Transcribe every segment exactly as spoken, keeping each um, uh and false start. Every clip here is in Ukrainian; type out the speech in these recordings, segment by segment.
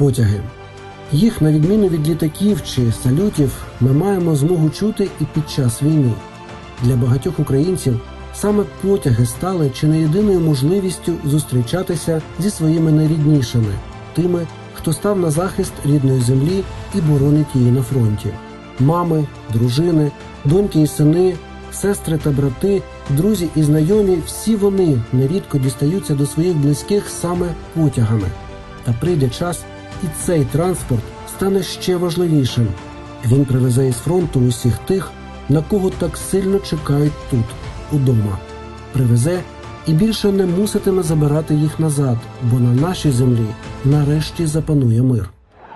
Потяги. Їх, на відміну від літаків чи салютів, ми маємо змогу чути і під час війни. Для багатьох українців саме потяги стали чи не єдиною можливістю зустрічатися зі своїми найріднішими, тими, хто став на захист рідної землі і боронить її на фронті. Мами, дружини, доньки і сини, сестри та брати, друзі і знайомі – всі вони нерідко дістаються до своїх близьких саме потягами. Та прийде час, і цей транспорт стане ще важливішим. Він привезе із фронту усіх тих, на кого так сильно чекають тут, удома. Привезе і більше не муситиме забирати їх назад, бо на нашій землі нарешті запанує мир.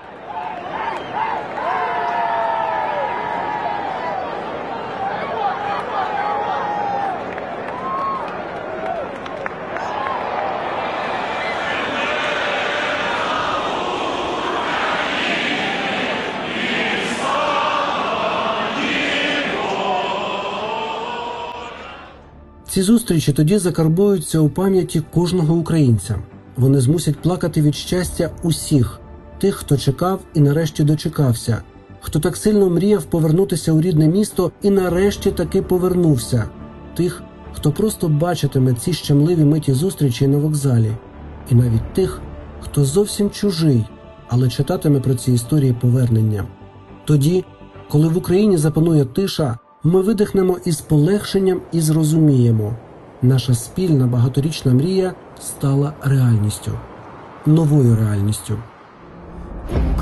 Ці зустрічі тоді закарбуються у пам'яті кожного українця. Вони змусять плакати від щастя усіх, тих, хто чекав і нарешті дочекався, хто так сильно мріяв повернутися у рідне місто і нарешті таки повернувся, тих, хто просто бачитиме ці щемливі миті зустрічей на вокзалі, і навіть тих, хто зовсім чужий, але читатиме про ці історії повернення. Тоді, коли в Україні запанує тиша, ми видихнемо із полегшенням і зрозуміємо – наша спільна багаторічна мрія стала реальністю, новою реальністю.